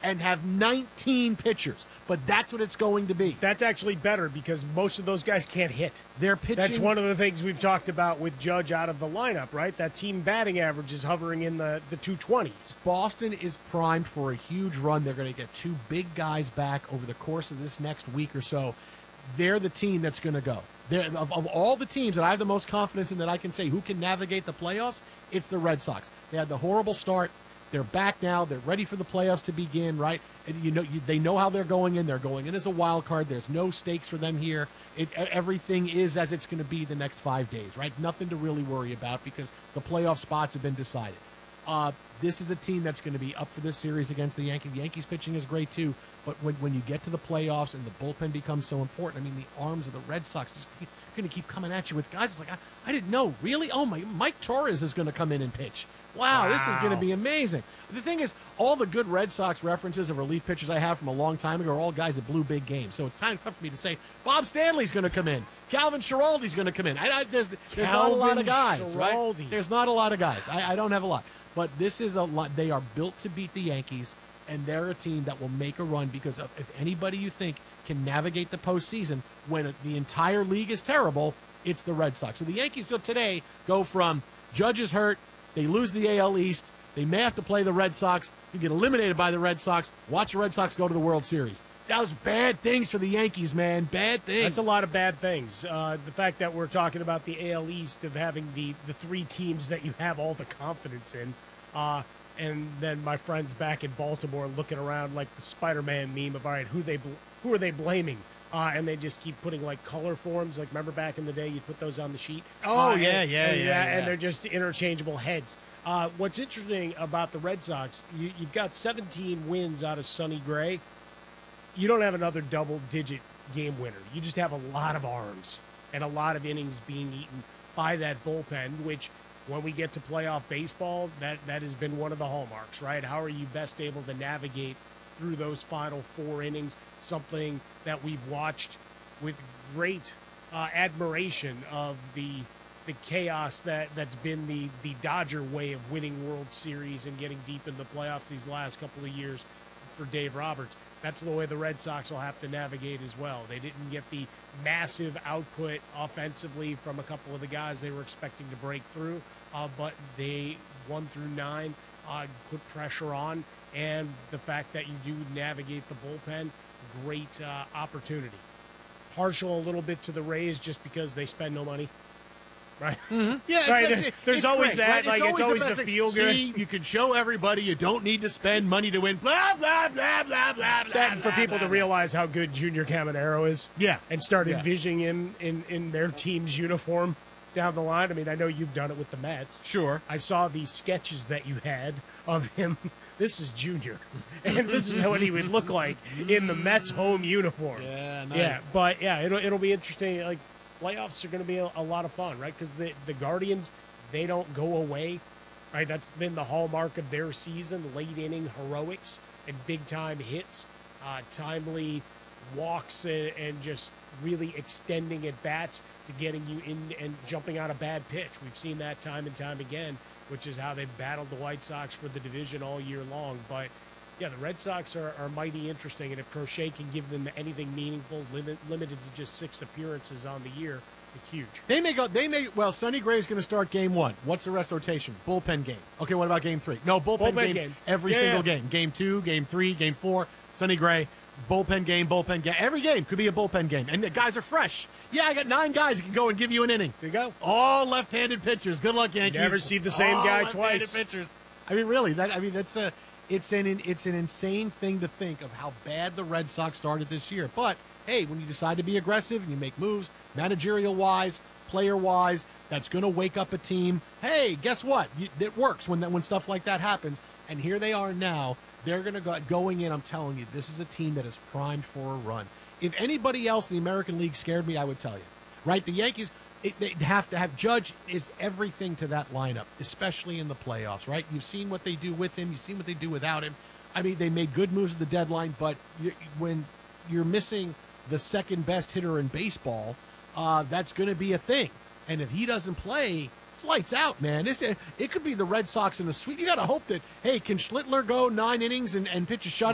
and have 19 pitchers. But that's what it's going to be. That's actually better because most of those guys can't hit. They're pitching. That's one of the things we've talked about with Judge out of the lineup, right? That team batting average is hovering in the 220s. Boston is primed for a huge run. They're going to get two big guys back over the course of this next week or so. They're the team that's going to go. Of all the teams that I have the most confidence in that I can say who can navigate the playoffs, it's the Red Sox. They had the horrible start. They're back now. They're ready for the playoffs to begin, right? And they know how they're going in. They're going in as a wild card. There's no stakes for them here. Everything is as it's going to be the next 5 days, right? Nothing to really worry about because the playoff spots have been decided. This is a team that's going to be up for this series against the Yankees. The Yankees pitching is great too, but when you get to the playoffs and the bullpen becomes so important, I mean, the arms of the Red Sox just going to keep coming at you with guys. It's like, I didn't know, really? Oh, Mike Torres is going to come in and pitch. Wow, this is going to be amazing. The thing is, all the good Red Sox references of relief pitchers I have from a long time ago are all guys that blew big games. So it's tough for me to say Bob Stanley's going to come in. Calvin Schiraldi's going to come in. There's not a lot of guys, right? There's not a lot of guys. I don't have a lot. But this is a lot. They are built to beat the Yankees, and they're a team that will make a run because if anybody you think can navigate the postseason when the entire league is terrible, it's the Red Sox. So the Yankees today go from Judge is hurt, they lose the AL East, they may have to play the Red Sox, you get eliminated by the Red Sox, watch the Red Sox go to the World Series. That was bad things for the Yankees, man. Bad things. That's a lot of bad things. The fact that we're talking about the AL East of having the three teams that you have all the confidence in, and then my friends back in Baltimore looking around like the Spider-Man meme of, all right, who are they blaming? And they just keep putting like color forms. Like, remember back in the day, you'd put those on the sheet? Oh, yeah. And they're just interchangeable heads. What's interesting about the Red Sox, you've got 17 wins out of Sonny Gray. You don't have another double-digit game winner. You just have a lot of arms and a lot of innings being eaten by that bullpen, which when we get to playoff baseball, that has been one of the hallmarks, right? How are you best able to navigate through those final 4 innings, something that we've watched with great admiration of the chaos that's been the Dodger way of winning World Series and getting deep in the playoffs these last couple of years for Dave Roberts. That's the way the Red Sox will have to navigate as well. They didn't get the massive output offensively from a couple of the guys they were expecting to break through, but they 1 through 9 put pressure on, and the fact that you do navigate the bullpen, great opportunity. Partial a little bit to the Rays just because they spend no money. Right. Mm-hmm. Yeah. Right. There's always great, that. Right? Like it's always the feel good. See, you can show everybody you don't need to spend money to win. Blah blah blah blah blah blah. That for people to realize how good Junior Caminero is. Yeah. And start envisioning him in their team's uniform down the line. I mean, I know you've done it with the Mets. Sure. I saw these sketches that you had of him. This is Junior, and this is what he would look like in the Mets home uniform. Yeah. Nice. Yeah. But yeah, it'll be interesting. Like, playoffs are going to be a lot of fun, right? Because the Guardians, they don't go away, right? That's been the hallmark of their season, late inning heroics and big-time hits, timely walks, and just really extending at bats to getting you in and jumping on a bad pitch. We've seen that time and time again, which is how they've battled the White Sox for the division all year long. But yeah, the Red Sox are mighty interesting, and if Crochet can give them anything meaningful, limited to just 6 appearances on the year, it's huge. Well, Sonny Gray's going to start game 1. What's the rest rotation? Bullpen game. Okay, what about game 3? No, bullpen games game. Every single game. Game 2, game 3, game 4, Sonny Gray, bullpen game. Every game could be a bullpen game, and the guys are fresh. Yeah, I got 9 guys who can go and give you an inning. There you go. All left-handed pitchers. Good luck, Yankees. Never see the same guy twice. Pitchers. I mean, really, that's a... It's an insane thing to think of how bad the Red Sox started this year. But, hey, when you decide to be aggressive and you make moves, managerial-wise, player-wise, that's going to wake up a team. Hey, guess what? It works when stuff like that happens. And here they are now. They're going to going in, I'm telling you, this is a team that is primed for a run. If anybody else in the American League scared me, I would tell you. Right? The Yankees... They have to have Judge is everything to that lineup, especially in the playoffs, right? You've seen what they do with him. You've seen what they do without him. I mean, they made good moves at the deadline, but when you're missing the second best hitter in baseball, that's going to be a thing. And if he doesn't play, it's lights out, man. It could be the Red Sox in a sweep. You got to hope that, hey, can Schlittler go 9 innings and pitch a shutout?